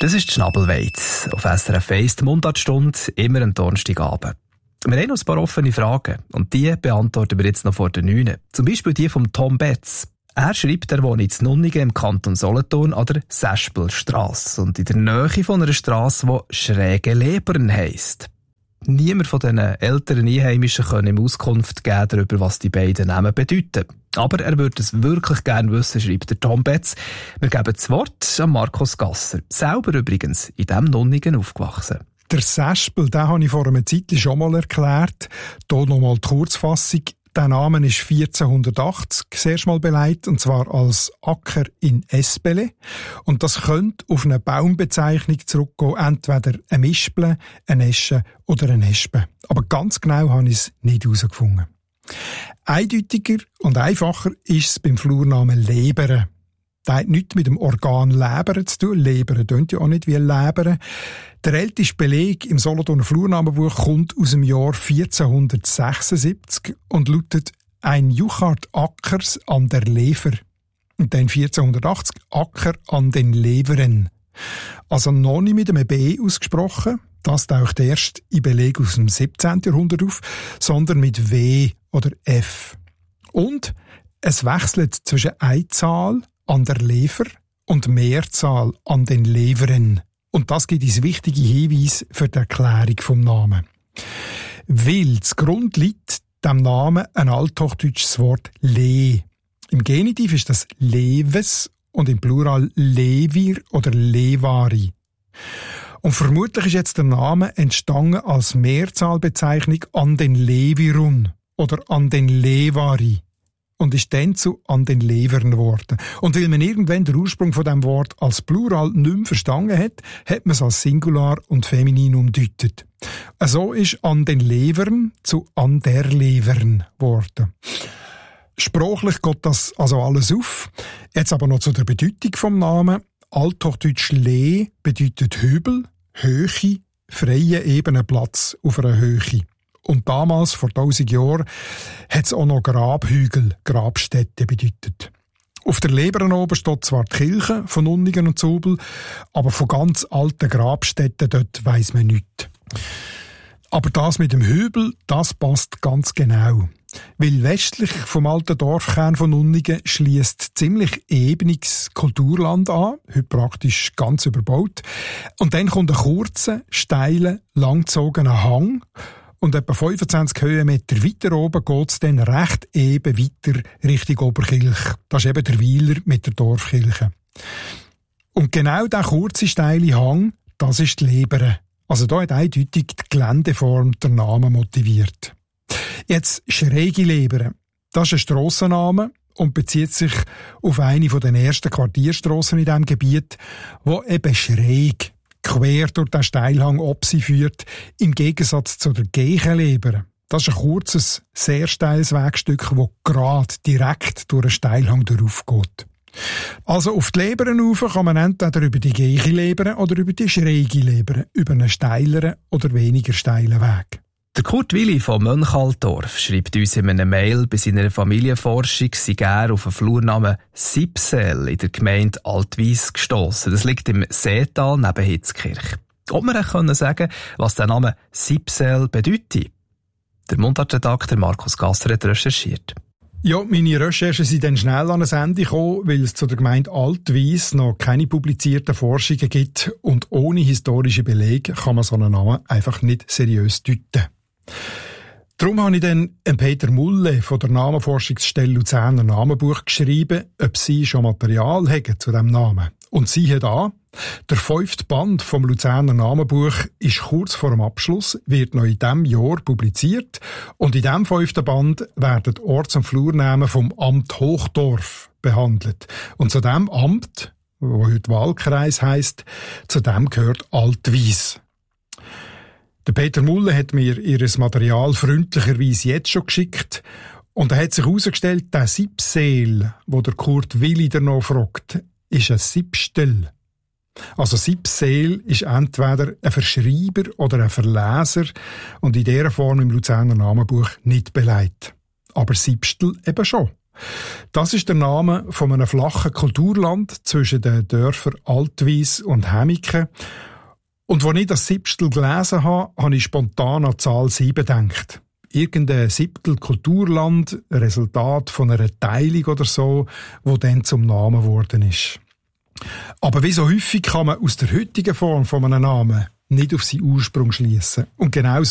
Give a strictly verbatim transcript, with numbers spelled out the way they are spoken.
Das ist die Schnabelweiz auf S R F eins, die Mundartstunde, immer am Donnerstagabend. Wir haben noch ein paar offene Fragen und die beantworten wir jetzt noch vor den Neunen. Zum Beispiel die von Tom Betz. Er schreibt, er wohnt in Nunningen im Kanton Solothurn an der Seschpelstrasse und in der Nähe von einer Strasse, die Schräge Lebern heisst. Niemand von diesen älteren Einheimischen kann ihm Auskunft geben darüber, was die beiden Namen bedeuten. Aber er würde es wirklich gerne wissen, schreibt der Tom Betz. Wir geben das Wort an Markus Gasser. Selber übrigens in diesem Nunningen aufgewachsen. Der Seschpel, den habe ich vor einer Zeit schon mal erklärt. Hier nochmal die Kurzfassung. Der Name ist vierzehnhundertachtzig das erste Mal beleidigt, und zwar als Acker in Espele. Und das könnte auf eine Baumbezeichnung zurückgehen, entweder ein Mispel, ein Esche oder ein Espe. Aber ganz genau habe ich es nicht herausgefunden. Eindeutiger und einfacher ist es beim Flurnamen Lebere. Das hat nichts mit dem Organ Leber zu tun. Leber tönt ja auch nicht wie Leber. Der älteste Beleg im Solothurner Flurnamenbuch kommt aus dem Jahr vierzehnhundertsechsundsiebzig und lautet «Ein Juchard Ackers an der Lever». Und dann vierzehnhundertachtzig «Acker an den Leveren». Also noch nicht mit einem B ausgesprochen. Das taucht erst in Beleg aus dem siebzehnten Jahrhundert auf, sondern mit W oder F. Und es wechselt zwischen Einzahl an der Lever und Mehrzahl an den Leveren. Und das gibt uns wichtige Hinweise für die Erklärung vom Namen. Weil zugrunde liegt dem Namen ein althochdeutsches Wort «le». Im Genitiv ist das «leves» und im Plural «levir» oder «levari». Und vermutlich ist jetzt der Name entstanden als Mehrzahlbezeichnung an den Levirun oder an den Levari und ist dann zu an den Levern geworden. Und weil man irgendwann den Ursprung von dem Wort als Plural nicht mehr verstanden hat, hat man es als Singular und Feminin umdeutet. So ist an den Levern zu an der Levern geworden. Sprachlich geht das also alles auf. Jetzt aber noch zu der Bedeutung vom Namen. Althochdeutsch «le» bedeutet Hügel, Höhe, freie ebene Platz auf einer Höhe. Und damals, vor tausend Jahren, hat es auch noch Grabhügel, Grabstätte bedeutet. Auf der Leberen oben steht zwar die Kirche von Nunningen und Zubel, aber von ganz alten Grabstätten dort weiss man nichts. Aber das mit dem Hügel, das passt ganz genau. Weil westlich vom alten Dorfkern von Nunningen schliesst ziemlich ebenes Kulturland an, heute praktisch ganz überbaut. Und dann kommt ein kurzer, steiler, langgezogener Hang. Und etwa fünfundzwanzig Höhenmeter weiter oben geht es dann recht eben weiter Richtung Oberkirch. Das ist eben der Weiler mit der Dorfkirche. Und genau dieser kurze, steile Hang, das ist die Lebere. Also da hat eindeutig die Geländeform der Namen motiviert. Jetzt schräge Lebere. Das ist ein Strassenname und bezieht sich auf eine der ersten Quartierstrassen in diesem Gebiet, die eben schräg quer durch den Steilhang ob sie führt, im Gegensatz zu der Geichenleber. Das ist ein kurzes, sehr steiles Wegstück, das gerade direkt durch den Steilhang durchgeht. Also auf die Leberen rauf kann man entweder über die Geichenleber oder über die schräge Leber, über einen steileren oder weniger steilen Weg. Der Kurt Willi von Mönchalldorf schreibt uns in einer Mail, bei seiner Familienforschung sei er auf den Flurnamen Sipsel in der Gemeinde Altwies gestossen. Das liegt im Seetal neben Hitzkirch. Ob wir auch sagen können, was der Name Sipsel bedeutet? Der Mundartredakteur Markus Gasser hat recherchiert. Ja, meine Recherchen sind dann schnell an ein Ende gekommen, weil es zu der Gemeinde Altwies noch keine publizierten Forschungen gibt und ohne historische Belege kann man so einen Namen einfach nicht seriös deuten. Darum habe ich dann Peter Mulle von der Namenforschungsstelle Luzerner Namenbuch geschrieben, ob sie schon Material haben zu diesem Namen. Und siehe da, der fünfte Band vom Luzerner Namenbuch ist kurz vor dem Abschluss, wird noch in diesem Jahr publiziert und in diesem fünften Band werden Orts- und Flurnamen vom Amt Hochdorf behandelt. Und zu diesem Amt, wo heute Wahlkreis heisst, zu dem gehört Altwies. Der Peter Mulle hat mir ihr Material freundlicherweise jetzt schon geschickt und er hat sich herausgestellt, der Sipsel, wo der Kurt Willi noch fragt, ist ein Sipstel. Also Sipsel ist entweder ein Verschreiber oder ein Verleser und in dieser Form im Luzerner Namenbuch nicht beleidigt. Aber Sipstel eben schon. Das ist der Name von einem flachen Kulturland zwischen den Dörfern Altwies und Hämiken. Und als ich das Siebstel gelesen habe, habe ich spontan an die Zahl sieben gedacht. Irgendein Siebtel Kulturland, Resultat von einer Teilung oder so, wo dann zum Namen geworden ist. Aber wie so häufig kann man aus der heutigen Form von einem Namen nicht auf seinen Ursprung schliessen. Und genau